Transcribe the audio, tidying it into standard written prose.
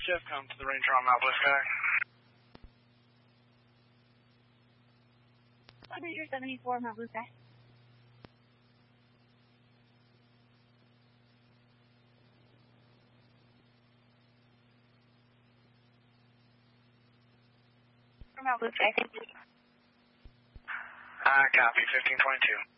Jeff, come to the Ranger on Mount Blue Sky. Ranger 74, Mount Blue Sky. Mount Blue Sky, thank you. Copy, 1522.